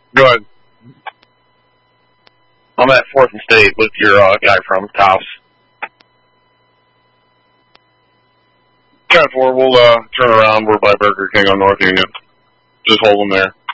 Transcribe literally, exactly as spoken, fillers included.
Go ahead. I'm at Fourth and State with your uh, guy from Taos. ten four, we'll uh, turn around. We're by Burger King on North Union. Just hold them there.